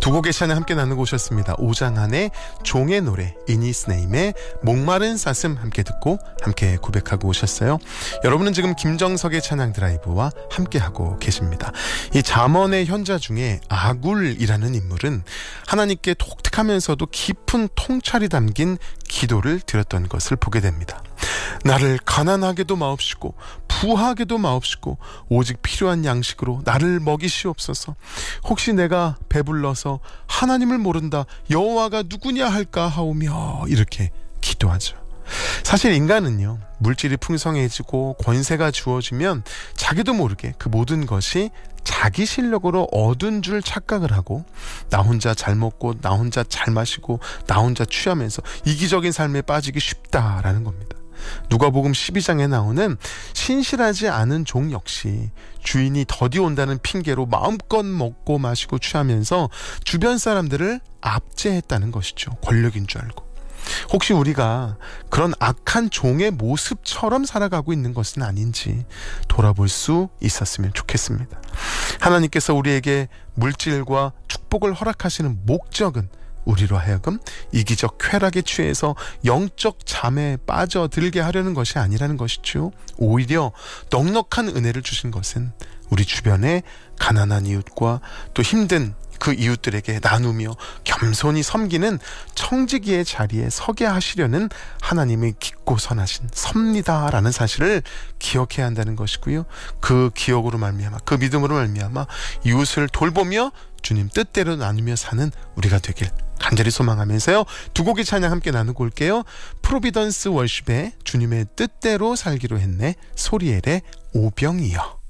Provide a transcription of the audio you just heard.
두 곡의 찬양 함께 나누고 오셨습니다. 오장한의 종의 노래, 이니스네임의 목마른 사슴 함께 듣고 함께 고백하고 오셨어요. 여러분은 지금 김정석의 찬양 드라이브와 함께하고 계십니다. 이 잠언의 현자 중에 아굴이라는 인물은 하나님께 독특하면서도 깊은 통찰이 담긴 기도를 드렸던 것을 보게 됩니다. 나를 가난하게도 마옵시고 부하게도 마옵시고 오직 필요한 양식으로 나를 먹이시옵소서. 혹시 내가 배불러서 하나님을 모른다 여호와가 누구냐 할까 하오며 이렇게 기도하죠. 사실 인간은요, 물질이 풍성해지고 권세가 주어지면 자기도 모르게 그 모든 것이 자기 실력으로 얻은 줄 착각을 하고 나 혼자 잘 먹고 나 혼자 잘 마시고 나 혼자 취하면서 이기적인 삶에 빠지기 쉽다라는 겁니다. 누가복음 12장에 나오는 신실하지 않은 종 역시 주인이 더디 온다는 핑계로 마음껏 먹고 마시고 취하면서 주변 사람들을 압제했다는 것이죠. 권력인 줄 알고. 혹시 우리가 그런 악한 종의 모습처럼 살아가고 있는 것은 아닌지 돌아볼 수 있었으면 좋겠습니다. 하나님께서 우리에게 물질과 축복을 허락하시는 목적은 우리로 하여금 이기적 쾌락에 취해서 영적 잠에 빠져들게 하려는 것이 아니라는 것이죠. 오히려 넉넉한 은혜를 주신 것은 우리 주변의 가난한 이웃과 또 힘든 그 이웃들에게 나누며 겸손히 섬기는 청지기의 자리에 서게 하시려는 하나님의 깊고 선하신 섭니다라는 사실을 기억해야 한다는 것이고요. 그 기억으로 말미암아, 그 믿음으로 말미암아 이웃을 돌보며 주님 뜻대로 나누며 사는 우리가 되길 간절히 소망하면서요. 두 곡의 찬양 함께 나누고 올게요. 프로비던스 월십의 주님의 뜻대로 살기로 했네, 소리엘의 오병이여.